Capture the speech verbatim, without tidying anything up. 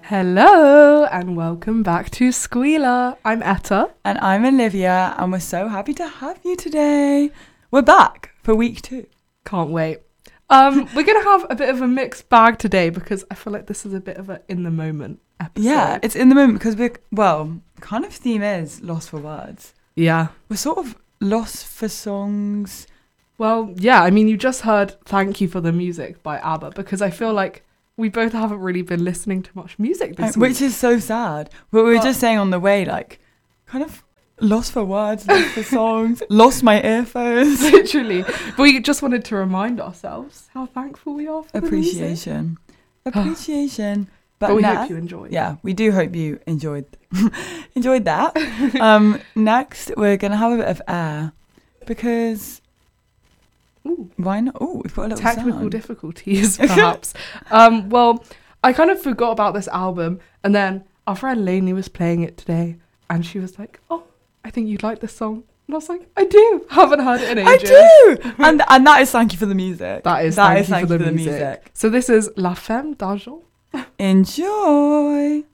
Hello and welcome back to Squealer. I'm Etta. And I'm Olivia, and we're so happy to have you today. We're back for week two. Can't wait. Um, we're going to have a bit of a mixed bag today because I feel like this is a bit of an in the moment episode. Yeah, it's in the moment because we're, well, kind of theme is lost for words. Yeah. We're sort of lost for songs. Well, yeah, I mean, you just heard Thank You for the Music by ABBA because I feel like we both haven't really been listening to much music this Uh, week. Which is so sad. But we were But- just saying on the way, like, kind of lost for words, lost for songs, lost my earphones. Literally. But we just wanted to remind ourselves how thankful we are for the music. Appreciation. Appreciation. But, But we now- hope you enjoyed. Yeah, we do hope you enjoyed enjoyed that. um, next, we're going to have a bit of air because Ooh. why not? Oh, we've got a little Technical sound. difficulties, perhaps. um, well, I kind of forgot about this album, and then our friend Lainey was playing it today, and she was like, "Oh, I think you'd like this song." And I was like, "I do. Haven't heard it in I ages." do, and and that is thank you for the music. That is that thank is you thank for you the, for the music. music. So this is La Femme d'Argent. Enjoy.